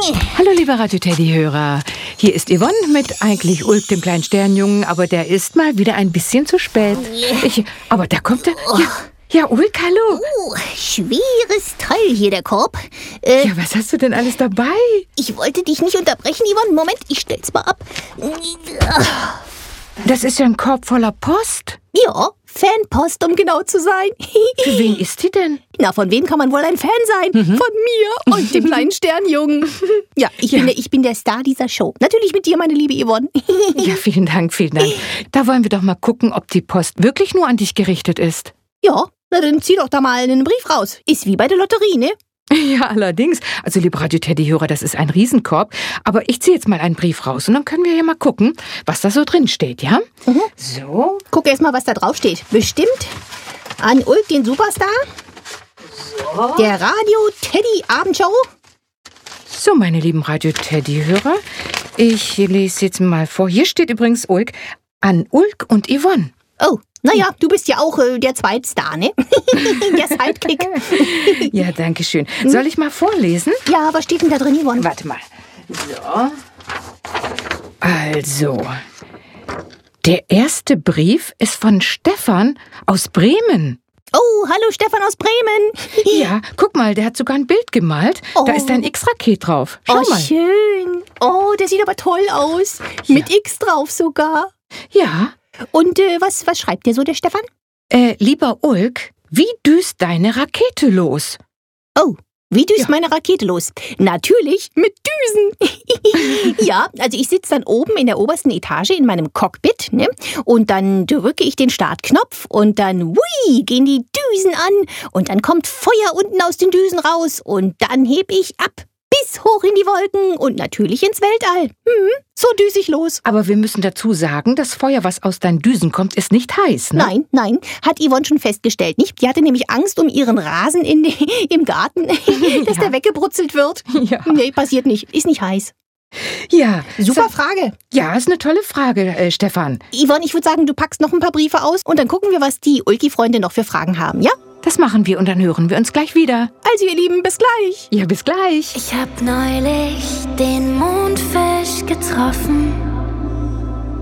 Hallo, lieber Radio-Teddy-Hörer. Hier ist Yvonne mit eigentlich Ulk, dem kleinen Sternjungen, aber der ist mal wieder ein bisschen zu spät. Aber da kommt er. Ja, Ulk, hallo. Schweres Teil hier, der Korb. Ja, was hast du denn alles dabei? Ich wollte dich nicht unterbrechen, Yvonne. Moment, ich stell's mal ab. Das ist ja ein Korb voller Post. Ja, Fanpost, um genau zu sein. Für wen ist die denn? Na, von wem kann man wohl ein Fan sein? Von mir und dem kleinen Sternjungen. Ja, ich bin der Star dieser Show. Natürlich mit dir, meine liebe Yvonne. Ja, vielen Dank, vielen Dank. Da wollen wir doch mal gucken, ob die Post wirklich nur an dich gerichtet ist. Ja, na dann zieh doch da mal einen Brief raus. Ist wie bei der Lotterie, ne? Ja, allerdings. Also, liebe Radio-Teddy-Hörer, das ist ein Riesenkorb. Aber ich ziehe jetzt mal einen Brief raus und dann können wir hier mal gucken, was da so drin steht, ja? So. Guck erst mal, was da drauf steht. Bestimmt an Ulk, den Superstar. So. Der Radio-Teddy-Abendshow. So, meine lieben Radio-Teddy-Hörer, ich lese jetzt mal vor. Hier steht übrigens Ulk, an Ulk und Yvonne. Oh, naja, du bist ja auch der Zweitstar, ne? Der Sidekick. Ja, danke schön. Soll ich mal vorlesen? Ja, was steht denn da drin, Yvonne? Warte mal. So. Also, der erste Brief ist von Stefan aus Bremen. Oh, hallo Stefan aus Bremen. Ja, guck mal, der hat sogar ein Bild gemalt. Oh. Da ist ein X-Raket drauf. Schau mal. Schön. Oh, der sieht aber toll aus. Ja. Mit X drauf sogar. Ja. Und was schreibt der so, der Stefan? Lieber Ulk, wie düst deine Rakete los? Oh, wie düst Ja. meine Rakete los? Natürlich mit Düsen. Ja, also ich sitze dann oben in der obersten Etage in meinem Cockpit, ne? Und dann drücke ich den Startknopf und dann, gehen die Düsen an. Und dann kommt Feuer unten aus den Düsen raus. Und dann heb ich ab. Bis hoch in die Wolken und natürlich ins Weltall. So düse ich los. Aber wir müssen dazu sagen, das Feuer, was aus deinen Düsen kommt, ist nicht heiß, ne? Nein, hat Yvonne schon festgestellt, nicht? Die hatte nämlich Angst um ihren Rasen im Garten, dass der weggebrutzelt wird. Ja. Nee, passiert nicht. Ist nicht heiß. Ja. Super Frage. Ja, ist eine tolle Frage, Stefan. Yvonne, ich würde sagen, du packst noch ein paar Briefe aus und dann gucken wir, was die Ulki-Freunde noch für Fragen haben, ja? Das machen wir und dann hören wir uns gleich wieder. Also ihr Lieben, bis gleich. Ja, bis gleich. Ich hab neulich den Mondfisch getroffen.